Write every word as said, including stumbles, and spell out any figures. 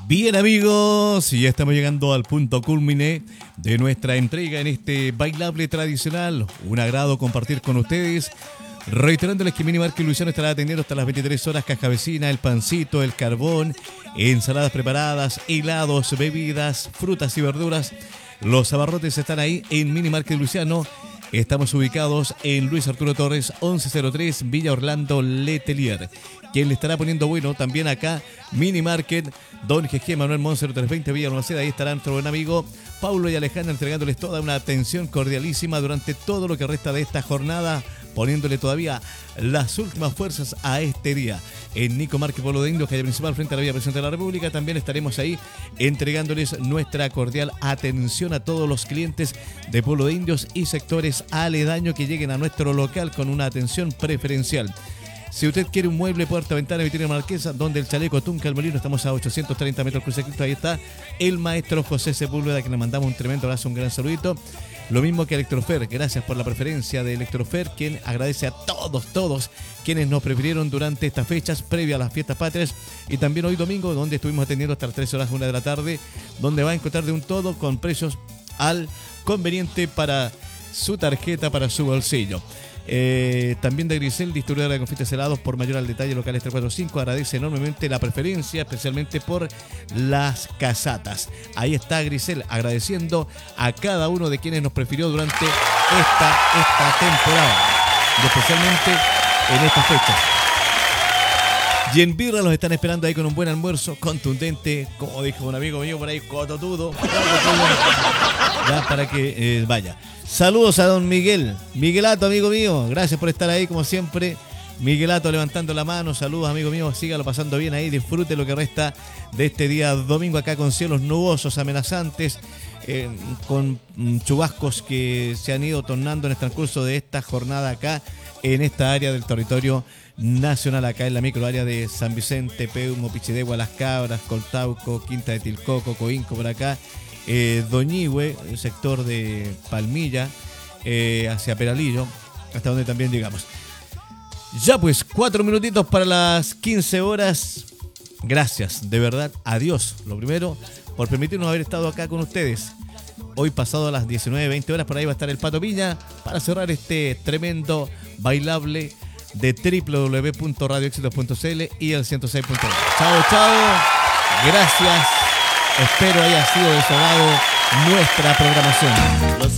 Bien, amigos, y ya estamos llegando al punto culmine de nuestra entrega en este bailable tradicional. Un agrado compartir con ustedes. Reiterándoles que Minimarket Luisiano estará atendiendo hasta las veintitrés horas, caja vecina, el pancito, el carbón, ensaladas preparadas, helados, bebidas, frutas y verduras. Los abarrotes están ahí en Minimarket Luisiano. Estamos ubicados en Luis Arturo Torres, once cero tres, Villa Orlando, Letelier. Quien le estará poniendo bueno también acá, Minimarket, Don G G Manuel Monser trescientos veinte, Villa Nueva. Ahí estará nuestro buen amigo Paulo y Alejandra entregándoles toda una atención cordialísima durante todo lo que resta de esta jornada, poniéndole todavía las últimas fuerzas a este día. En Nico Marque Pueblo de Indios, calle principal frente a la Villa Presidente de la República, también estaremos ahí entregándoles nuestra cordial atención a todos los clientes de Pueblo de Indios y sectores aledaños que lleguen a nuestro local con una atención preferencial. Si usted quiere un mueble, puerta, ventana, vitrina marquesa, donde el chaleco Tunca el Molino, estamos a ochocientos treinta metros cruce Cristo. Ahí está el maestro José Sepúlveda, que le mandamos un tremendo abrazo, un gran saludito. Lo mismo que Electrofer, gracias por la preferencia de Electrofer, quien agradece a todos, todos quienes nos prefirieron durante estas fechas previa a las fiestas patrias y también hoy domingo, donde estuvimos atendiendo hasta las tres horas, una de la tarde, donde va a encontrar de un todo con precios al conveniente para su tarjeta, para su bolsillo. Eh, también de Grisel, distribuidora de confites helados, por mayor al detalle, locales tres cuatro cinco, agradece enormemente la preferencia, especialmente por las casatas. Ahí está Grisel agradeciendo a cada uno de quienes nos prefirió durante esta, esta temporada, y especialmente en estas fechas. Y en Birra los están esperando ahí con un buen almuerzo contundente, como dijo un amigo mío por ahí, cototudo, ya para que eh, vaya. Saludos a don Miguel, Miguelato, amigo mío, gracias por estar ahí como siempre. Miguelato levantando la mano, saludos amigo mío, sígalo pasando bien ahí, disfrute lo que resta de este día domingo acá con cielos nubosos, amenazantes, eh, con chubascos que se han ido tornando en el transcurso de esta jornada acá en esta área del territorio nacional, acá en la microárea de San Vicente, Peumo, Pichidegua, Las Cabras, Coltauco, Quinta de Tilcoco, Coinco por acá. Eh, Doñihue, el sector de Palmilla, eh, hacia Peralillo, hasta donde también llegamos. Ya pues, cuatro minutitos para las quince horas. Gracias, de verdad, adiós. Lo primero, por permitirnos haber estado acá con ustedes. Hoy pasado a las diecinueve veinte horas, por ahí va a estar el Pato Piña para cerrar este tremendo bailable de doble u doble u doble u punto radio éxitos punto c l y el ciento seis punto nueve. Chao, chao. Gracias. Espero haya sido de su agrado nuestra programación.